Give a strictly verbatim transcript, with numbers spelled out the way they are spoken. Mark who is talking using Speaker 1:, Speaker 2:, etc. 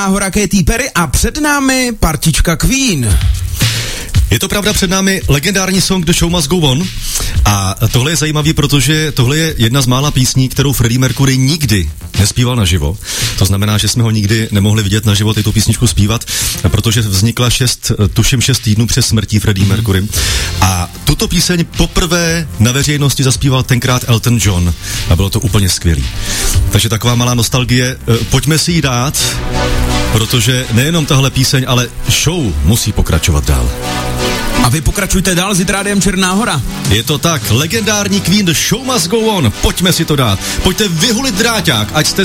Speaker 1: Hora Katy Perry a před námi partička Queen.
Speaker 2: Je to pravda, před námi legendární song The Show Must Go On a tohle je zajímavý, protože tohle je jedna z mála písní, kterou Freddie Mercury nikdy nespíval naživo. To znamená, že jsme ho nikdy nemohli vidět naživo tyto písničku zpívat, protože vznikla šest, tuším šest týdnů přes smrtí Freddie Mercury. A tuto píseň poprvé na veřejnosti zaspíval tenkrát Elton John a bylo to úplně skvělý. Takže taková malá nostalgie, pojďme si ji dát, protože nejenom tahle píseň, ale show musí pokračovat dál.
Speaker 1: A vy pokračujte dál s Rádiem Černá Hora.
Speaker 2: Je to tak, legendární Queen, The Show Must Go On, pojďme si to dát. Pojďte vyhulit dráťák, ať jste